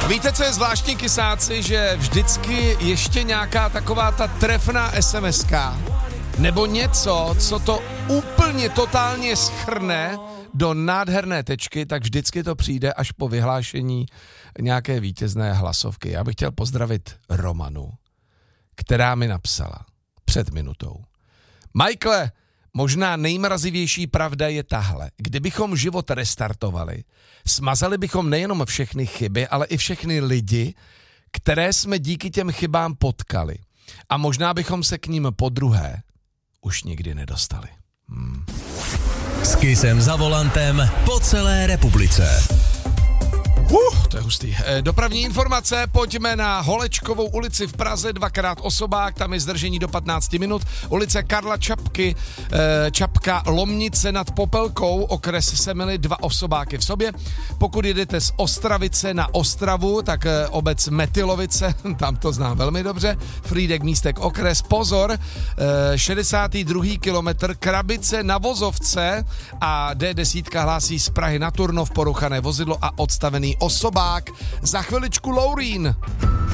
Víte, co je zvláštní, kysáci, že vždycky ještě nějaká taková ta trefná SMS-ka nebo něco, co to úplně totálně schrne do nádherné tečky, tak vždycky to přijde až po vyhlášení nějaké vítězné hlasovky. Já bych chtěl pozdravit Romanu, která mi napsala před minutou. Michaele, možná nejmrazivější pravda je tahle. Kdybychom život restartovali, smazali bychom nejenom všechny chyby, ale i všechny lidi, které jsme díky těm chybám potkali. A možná bychom se k ním podruhé už nikdy nedostali. S Kissem za volantem po celé republice. To je hustý. Dopravní informace, pojďme na Holečkovou ulici v Praze, 2x osobák, tam je zdržení do 15 minut. Ulice Karla Čapky, Čapka Lomnice nad Popelkou, okres Semily, 2 osobáky v sobě. Pokud jedete z Ostravice na Ostravu, tak obec Metylovice, tam to znám velmi dobře, Frýdek, Místek, okres, pozor, 62. kilometr, Krabice na Vozovce a D10 hlásí z Prahy na Turnov, poruchané vozidlo a odstavený osobák. Za chviličku Laurín.